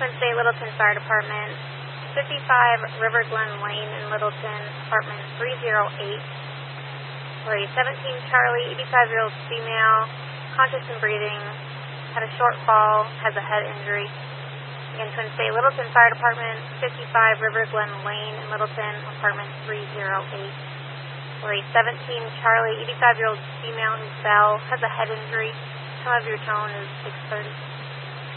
Twin State Littleton Fire Department, 55 River Glen Lane in Littleton, apartment 308. For a 17 Charlie, 85-year-old female, conscious and breathing, had a short fall, has a head injury. Again, Twin State Littleton Fire Department, 55 River Glen Lane in Littleton, apartment 308. For a 17 Charlie, 85-year-old female who fell, has a head injury. Time of your tone is 6:30.